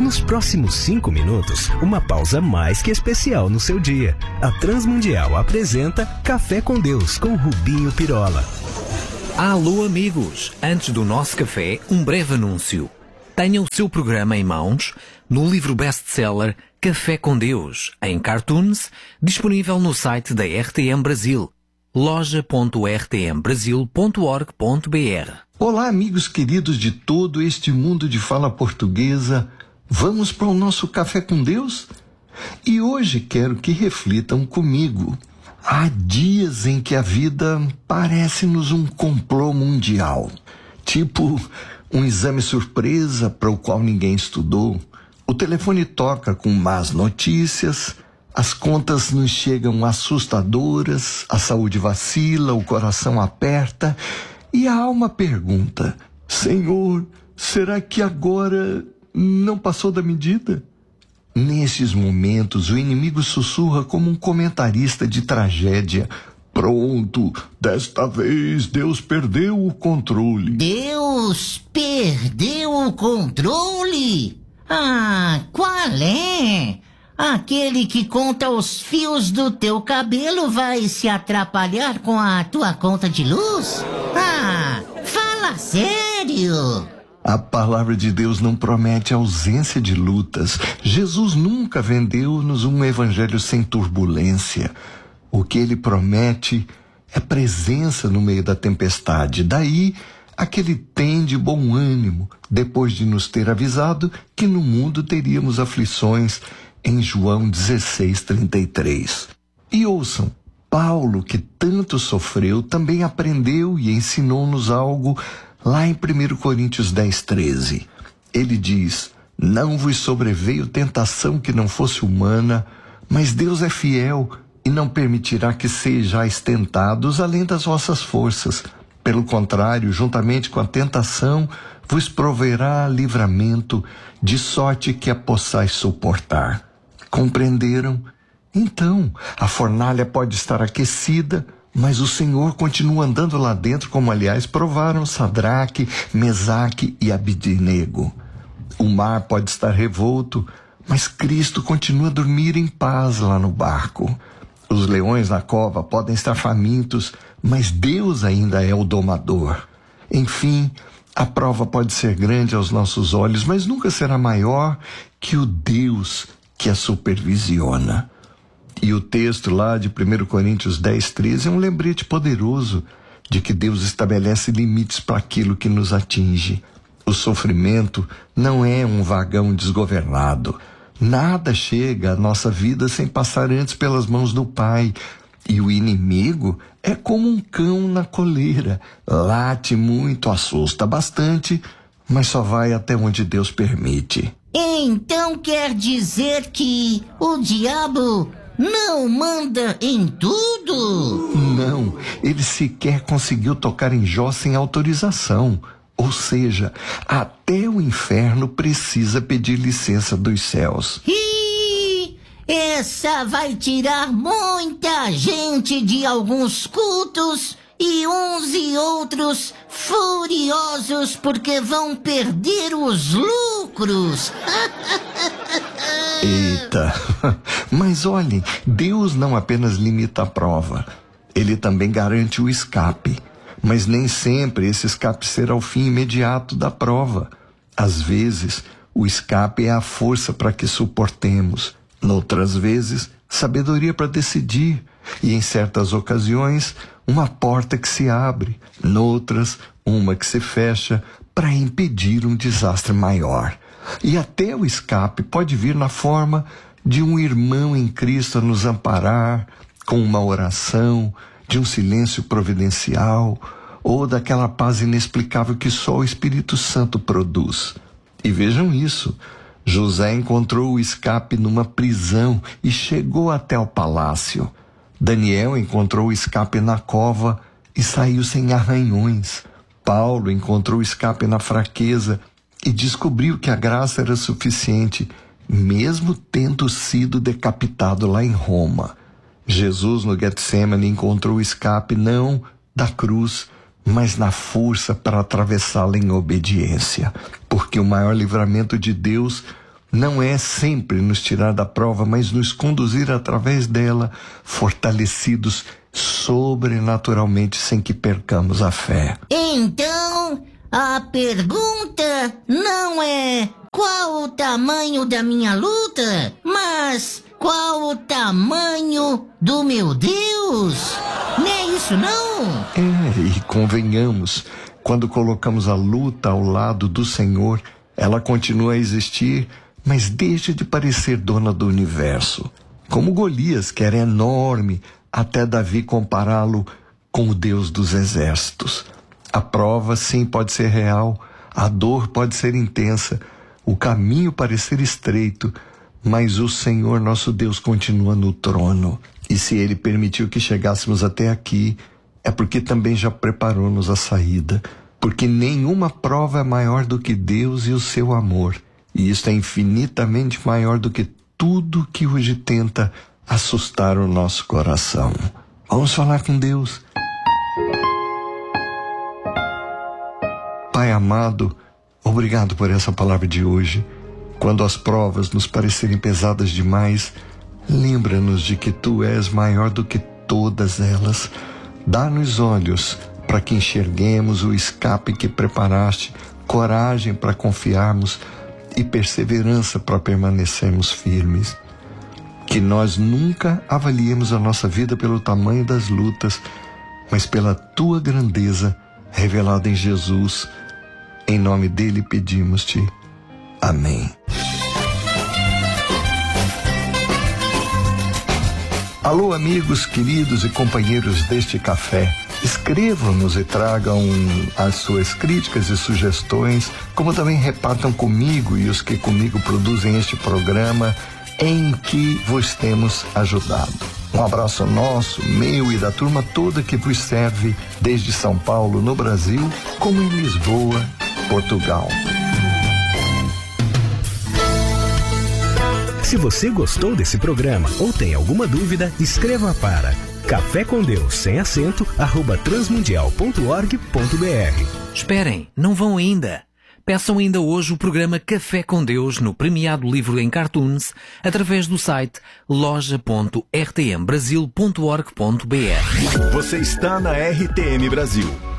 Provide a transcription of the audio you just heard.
Nos próximos 5 minutos, uma pausa mais que especial no seu dia. A Transmundial apresenta Café com Deus, com Rubinho Pirola. Alô amigos, antes do nosso café, um breve anúncio. Tenha o seu programa em mãos no livro best-seller Café com Deus, em cartoons, disponível no site da RTM Brasil, loja.rtmbrasil.org.br. Olá amigos queridos de todo este mundo de fala portuguesa, vamos para o nosso Café com Deus? E hoje quero que reflitam comigo. Há dias em que a vida parece-nos um complô mundial, tipo um exame surpresa para o qual ninguém estudou. O telefone toca com más notícias, as contas nos chegam assustadoras, a saúde vacila, o coração aperta e a alma pergunta: Senhor, será que agora não passou da medida? Nesses momentos, o inimigo sussurra como um comentarista de tragédia: pronto, desta vez Deus perdeu o controle. Deus perdeu o controle? Ah, qual é? Aquele que conta os fios do teu cabelo vai se atrapalhar com a tua conta de luz? Ah, fala sério! A palavra de Deus não promete ausência de lutas. Jesus nunca vendeu-nos um evangelho sem turbulência. O que ele promete é presença no meio da tempestade. Daí, aquele tem de bom ânimo, depois de nos ter avisado que no mundo teríamos aflições, em João 16:33. E ouçam, Paulo, que tanto sofreu, também aprendeu e ensinou-nos algo lá em 1 Coríntios 10:13. Ele diz: não vos sobreveio tentação que não fosse humana, mas Deus é fiel e não permitirá que sejais tentados além das vossas forças. Pelo contrário, juntamente com a tentação, vos proverá livramento, de sorte que a possais suportar. Compreenderam? Então, a fornalha pode estar aquecida, mas o Senhor continua andando lá dentro, como aliás provaram Sadraque, Mesaque e Abidnego. O mar pode estar revolto, mas Cristo continua a dormir em paz lá no barco. Os leões na cova podem estar famintos, mas Deus ainda é o domador. Enfim, a prova pode ser grande aos nossos olhos, mas nunca será maior que o Deus que a supervisiona. E o texto lá de 1 Coríntios 10:13 é um lembrete poderoso de que Deus estabelece limites para aquilo que nos atinge. O sofrimento não é um vagão desgovernado. Nada chega à nossa vida sem passar antes pelas mãos do Pai. E o inimigo é como um cão na coleira. Late muito, assusta bastante, mas só vai até onde Deus permite. Então quer dizer que o diabo não manda em tudo? Não, ele sequer conseguiu tocar em Jó sem autorização. Ou seja, até o inferno precisa pedir licença dos céus. E essa vai tirar muita gente de alguns cultos e uns e outros furiosos porque vão perder os lucros. Eita, mas olhem, Deus não apenas limita a prova, ele também garante o escape. Mas nem sempre esse escape será o fim imediato da prova. Às vezes, o escape é a força para que suportemos. Noutras vezes, sabedoria para decidir. E em certas ocasiões, uma porta que se abre. Noutras, uma que se fecha para impedir um desastre maior. E até o escape pode vir na forma de um irmão em Cristo a nos amparar, com uma oração, de um silêncio providencial, ou daquela paz inexplicável que só o Espírito Santo produz. E vejam isso, José encontrou o escape numa prisão e chegou até o palácio. Daniel encontrou o escape na cova e saiu sem arranhões. Paulo encontrou o escape na fraqueza e descobriu que a graça era suficiente, mesmo tendo sido decapitado lá em Roma. Jesus no Getsemane encontrou o escape não da cruz, mas na força para atravessá-la em obediência, porque o maior livramento de Deus não é sempre nos tirar da prova, mas nos conduzir através dela, fortalecidos sobrenaturalmente, sem que percamos a fé. Então, a pergunta não é qual o tamanho da minha luta, mas qual o tamanho do meu Deus? Não é isso, não? E convenhamos, quando colocamos a luta ao lado do Senhor, ela continua a existir, mas deixa de parecer dona do universo. Como Golias, que era enorme, até Davi compará-lo com o Deus dos exércitos. A prova, sim, pode ser real, a dor pode ser intensa, o caminho parecer estreito, mas o Senhor nosso Deus continua no trono. E se Ele permitiu que chegássemos até aqui, é porque também já preparou-nos a saída. Porque nenhuma prova é maior do que Deus e o seu amor. E isso é infinitamente maior do que tudo que hoje tenta assustar o nosso coração. Vamos falar com Deus. Pai amado, obrigado por essa palavra de hoje. Quando as provas nos parecerem pesadas demais, lembra-nos de que Tu és maior do que todas elas. Dá-nos olhos para que enxerguemos o escape que preparaste, coragem para confiarmos e perseverança para permanecermos firmes. Que nós nunca avaliemos a nossa vida pelo tamanho das lutas, mas pela Tua grandeza revelada em Jesus. Em nome dele pedimos-te. Amém. Alô, amigos, queridos e companheiros deste café. Escrevam-nos e tragam as suas críticas e sugestões, como também repartam comigo e os que comigo produzem este programa em que vos temos ajudado. Um abraço nosso, meu e da turma toda que vos serve desde São Paulo, no Brasil, como em Lisboa, Portugal. Se você gostou desse programa ou tem alguma dúvida, escreva para Café com Deus, sem acento, @transmundial.org.br. Esperem, não vão ainda. Peçam ainda hoje o programa Café com Deus no premiado livro em Cartoons através do site loja.rtmbrasil.org.br. Você está na RTM Brasil.